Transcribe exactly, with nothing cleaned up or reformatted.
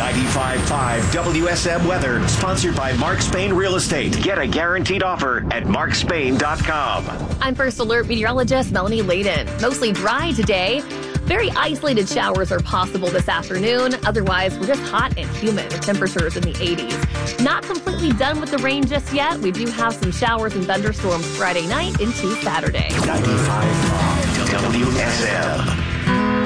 ninety-five point five W S M weather, sponsored by Mark Spain Real Estate. Get a guaranteed offer at mark spain dot com. I'm First Alert meteorologist Melanie Layden. Mostly dry today. Very isolated showers are possible this afternoon. Otherwise, we're just hot and humid with temperatures in the eighties. Not completely done with the rain just yet. We do have some showers and thunderstorms Friday night into Saturday. ninety-five point five W S M.